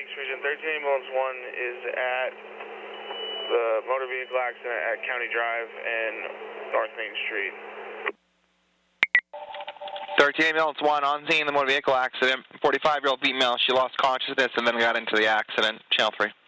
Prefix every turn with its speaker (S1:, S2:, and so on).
S1: Phoenix Region. 13 Ambulance 1 is at the motor vehicle accident at County Drive and North Main Street.
S2: 13 Ambulance 1 on scene, the motor vehicle accident. 45-year-old female, she lost consciousness and then got into the accident. Channel 3.